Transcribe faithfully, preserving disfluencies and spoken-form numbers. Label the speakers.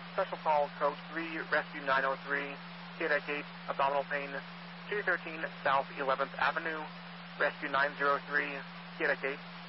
Speaker 1: Special call code three, rescue nine oh three, Data Gate, abdominal pain, two thirteen South eleventh Avenue, rescue nine oh three, Data Gate.